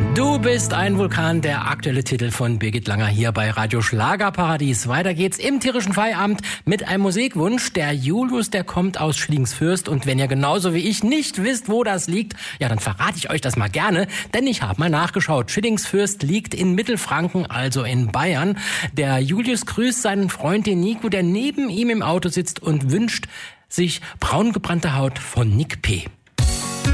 Du bist ein Vulkan, der aktuelle Titel von Birgit Langer hier bei Radio Schlagerparadies. Weiter geht's im tierischen Feierabend mit einem Musikwunsch. Der Julius, der kommt aus Schillingsfürst, und wenn ihr genauso wie ich nicht wisst, wo das liegt, ja, dann verrate ich euch das mal gerne, denn ich habe mal nachgeschaut. Schillingsfürst liegt in Mittelfranken, also in Bayern. Der Julius grüßt seinen Freund, den Nico, der neben ihm im Auto sitzt, und wünscht sich braungebrannte Haut von Nick P.